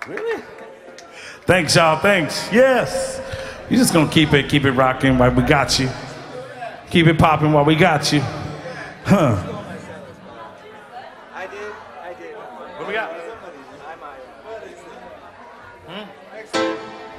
Really? Thanks, y'all. Thanks. Yes. You're just gonna keep it rocking while we got you. Keep it popping while we got you. Huh. I did. What we got?